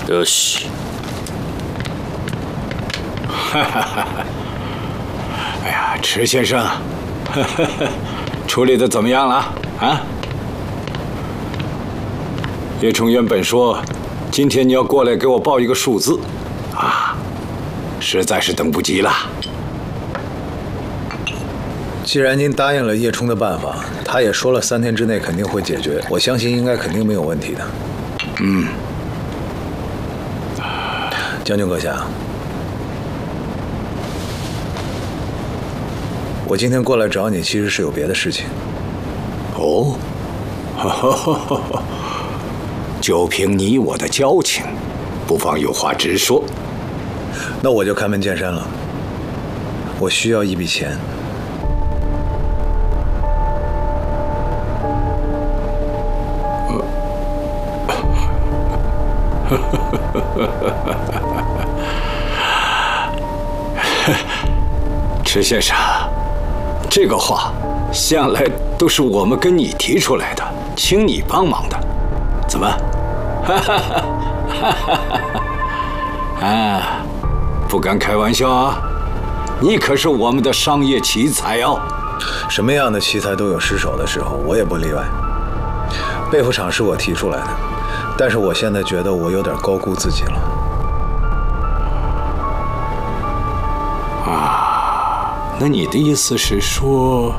得西。 哈哈哈！哎呀，池先生，处理的怎么样了啊？叶冲原本说，今天你要过来给我报一个数字，啊，实在是等不及了。 既然您答应了叶冲的办法，他也说了3天之内肯定会解决，我相信应该肯定没有问题的。 嗯。 将军阁下，我今天过来找你，其实是有别的事情。 哦，就凭你我的交情，不妨有话直说。 那我就开门见山了，我需要一笔钱。 池先生，这个话向来都是我们跟你提出来的，请你帮忙的，怎么？啊，不敢开玩笑啊！你可是我们的商业奇才哦。 什么样的奇才都有失手的时候，我也不例外。贝服厂是我提出来的，但是我现在觉得我有点高估自己了。 那你的意思是说，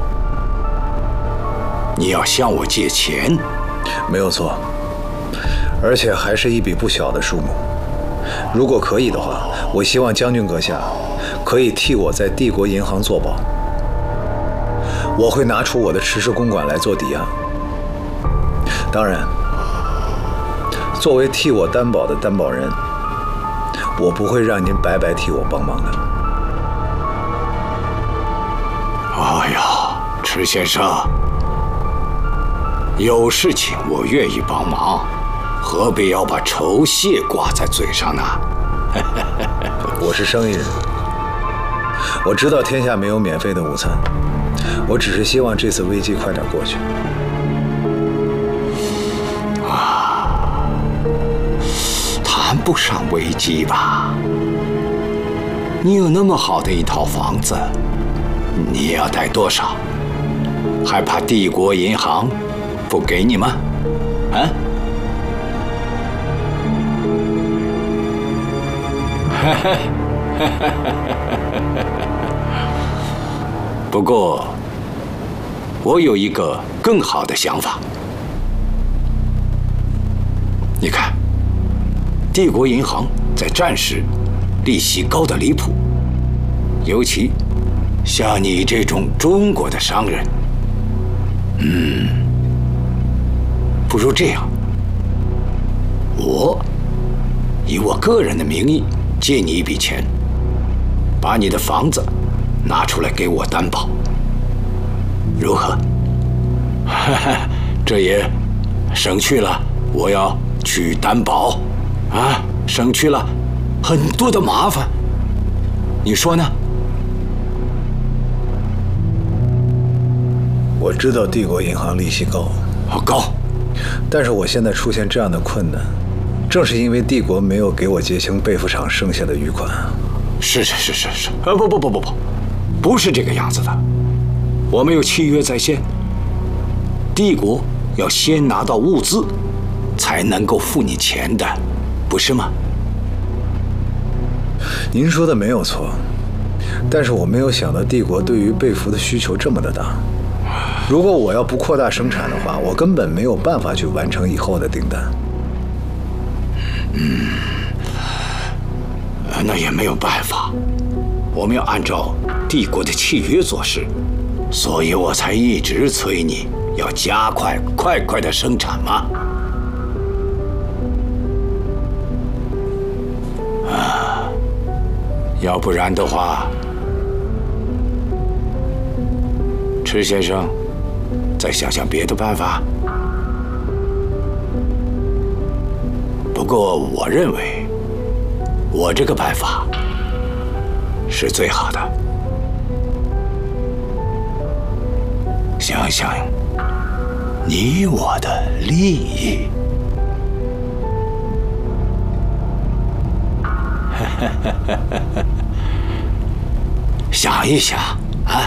你要向我借钱？ 没有错，而且还是一笔不小的数目。如果可以的话，我希望将军阁下可以替我在帝国银行作保，我会拿出我的池氏公馆来做抵押。当然，作为替我担保的担保人，我不会让您白白替我帮忙的。 哎呀，池先生，有事情我愿意帮忙，何必要把酬谢挂在嘴上呢？ 我是生意人，我知道天下没有免费的午餐，我只是希望这次危机快点过去。 谈不上危机吧？你有那么好的一套房子，你要贷多少？还怕帝国银行不给你吗？啊？不过，我有一个更好的想法。你看，帝国银行在战时利息高得离谱，尤其像你这种中国的商人，不如这样，我以我个人的名义借你一笔钱，把你的房子拿出来给我担保，如何？这也省去了我要去担保，啊，省去了很多的麻烦，你说呢？ 我知道帝国银行利息高， 高， 但是我现在出现这样的困难，正是因为帝国没有给我结清备付厂剩下的余款。 是，不是这个样子的。我们有契约在先，帝国要先拿到物资，才能够付你钱的，不是吗？ 您说的没有错，但是我没有想到帝国对于被服的需求这么的大。如果我要不扩大生产的话，我根本没有办法去完成以后的订单。 那也没有办法，我们要按照帝国的契约做事，所以我才一直催你要加快、快的生产嘛。要不然的话，池先生，再想想别的办法。不过我认为，我这个办法是最好的。想想你我的利益。 想一想啊。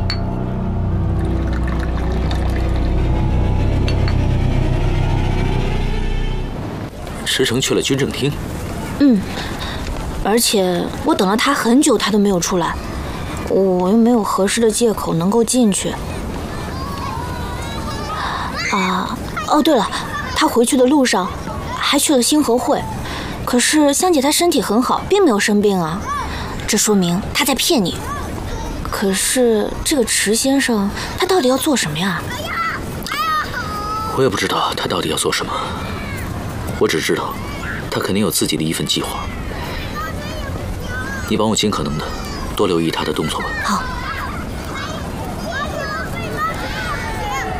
池诚去了军政厅。 而且我等了他很久，他都没有出来，我又没有合适的借口能够进去。哦，对了，他回去的路上还去了星河会，可是香姐她身体很好，并没有生病啊，这说明他在骗你。可是这个池先生他到底要做什么呀？ 我也不知道他到底要做什么，我只知道他肯定有自己的一份计划。你帮我尽可能的多留意他的动作吧。 好。